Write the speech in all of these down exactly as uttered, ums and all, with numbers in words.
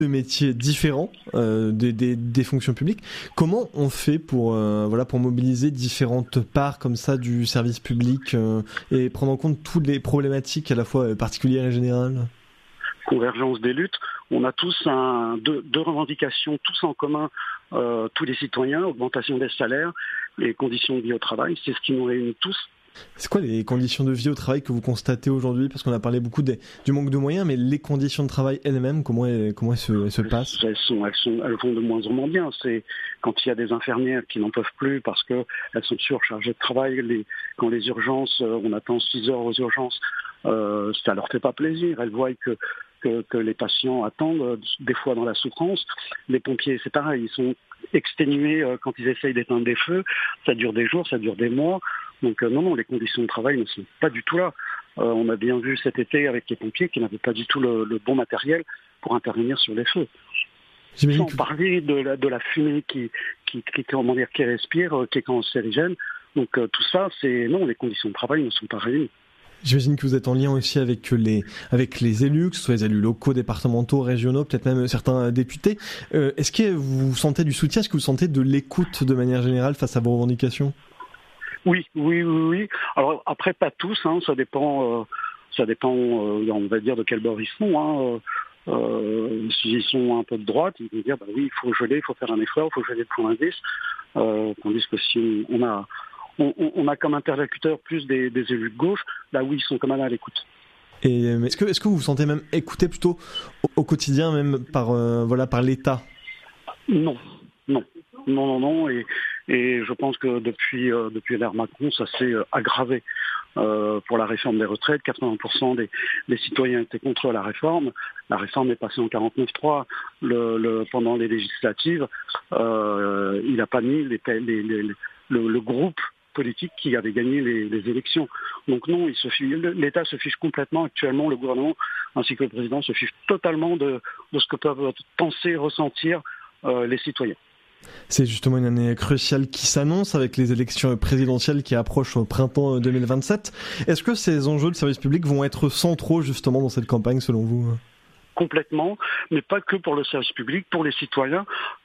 de métiers différents euh, des, des, des fonctions publiques. Comment on fait pour, euh, voilà, pour mobiliser différentes parts comme ça du service public euh, et prendre en compte toutes les problématiques à la fois particulières et générales ? Convergence des luttes. On a tous un, deux, deux revendications, tous en commun, euh, tous les citoyens, augmentation des salaires et conditions de vie au travail. C'est ce qui nous réunit tous. C'est quoi les conditions de vie au travail que vous constatez aujourd'hui ? Parce qu'on a parlé beaucoup des, du manque de moyens, mais les conditions de travail elles-mêmes, comment elles, comment elles, se, elles se passent ? elles, sont, elles, sont, elles vont de moins en moins bien. C'est quand il y a des infirmières qui n'en peuvent plus parce qu'elles sont surchargées de travail, les, quand les urgences, on attend six heures aux urgences, euh, ça leur fait pas plaisir. Elles voient que Que, que les patients attendent, des fois dans la souffrance. Les pompiers, c'est pareil, ils sont exténués euh, quand ils essayent d'éteindre des feux. Ça dure des jours, ça dure des mois. Donc euh, non, non, les conditions de travail ne sont pas du tout là. Euh, on a bien vu cet été avec les pompiers qui n'avaient pas du tout le, le bon matériel pour intervenir sur les feux. J'imagine Sans que... parler de la, de la fumée qui, qui, qui, comment dire, qui respire, euh, qui est cancérigène. Donc euh, tout ça, c'est non, les conditions de travail ne sont pas réunies. J'imagine que vous êtes en lien aussi avec les, avec les élus, que ce soit les élus locaux, départementaux, régionaux, peut-être même certains députés. Euh, est-ce que vous sentez du soutien ? Est-ce que vous sentez de l'écoute de manière générale face à vos revendications ? Oui, oui, oui, oui. Alors après, pas tous, hein, ça dépend, euh, ça dépend, euh, on va dire de quel bord ils sont. Hein. Euh, s'ils sont un peu de droite, ils vont dire bah oui, il faut geler, il faut faire un effort, il faut geler le point d'indice. Euh, tandis que si on a On, on a comme interlocuteur plus des, des élus de gauche, là où ils sont quand même à l'écoute. Et est-ce que, est-ce que vous vous sentez même écouté plutôt au, au quotidien, même par, euh, voilà, par l'État ? Non, non, non, non, non. Et, et je pense que depuis, euh, depuis l'ère Macron, ça s'est euh, aggravé. Euh, pour la réforme des retraites, quatre-vingts pour cent des, des citoyens étaient contre la réforme. La réforme est passée en quarante-neuf trois le, le, pendant les législatives. Euh, il n'a pas mis les, les, les, les, le, le groupe politique qui avait gagné les, les élections. Donc non, il se fiche, l'État se fiche complètement actuellement, le gouvernement ainsi que le président se fichent totalement de, de ce que peuvent penser, ressentir euh, les citoyens. C'est justement une année cruciale qui s'annonce avec les élections présidentielles qui approchent au printemps deux mille vingt-sept. Est-ce que ces enjeux de service public vont être centraux justement dans cette campagne selon vous ? Complètement, mais pas que pour le service public, pour les citoyens.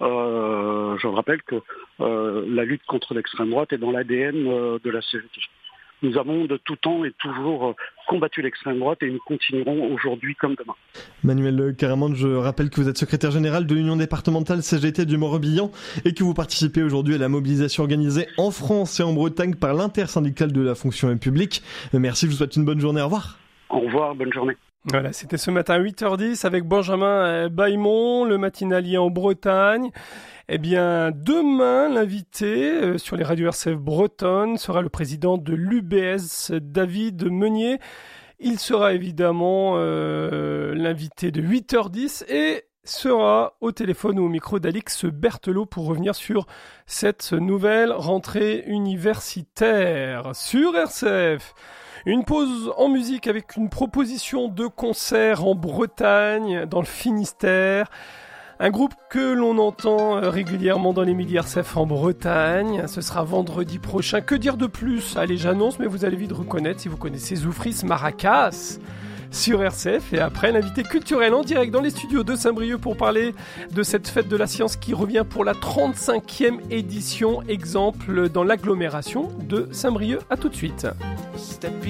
Euh, je rappelle que euh, la lutte contre l'extrême droite est dans l'A D N euh, de la C G T. Nous avons de tout temps et toujours combattu l'extrême droite et nous continuerons aujourd'hui comme demain. Manuel Caramante, je rappelle que vous êtes secrétaire général de l'Union départementale C G T du Morbihan et que vous participez aujourd'hui à la mobilisation organisée en France et en Bretagne par l'intersyndicale de la fonction publique. Merci, je vous souhaite une bonne journée. Au revoir. Au revoir, bonne journée. Voilà, c'était ce matin à huit heures dix avec Benjamin Bailmont, le matinalier en Bretagne. Eh bien, demain, l'invité euh, sur les radios R C F bretonnes sera le président de l'U B S, David Meunier. Il sera évidemment euh, l'invité de huit heures dix et sera au téléphone ou au micro d'Alix Berthelot pour revenir sur cette nouvelle rentrée universitaire sur R C F. Une pause en musique avec une proposition de concert en Bretagne, dans le Finistère. Un groupe que l'on entend régulièrement dans les midis R C F en Bretagne. Ce sera vendredi prochain. Que dire de plus ? Allez, j'annonce, mais vous allez vite reconnaître si vous connaissez Zoufris Maracas sur R C F. Et après, l'invité culturel en direct dans les studios de Saint-Brieuc pour parler de cette fête de la science qui revient pour la trente-cinquième édition. Exemple dans l'agglomération de Saint-Brieuc. À tout de suite.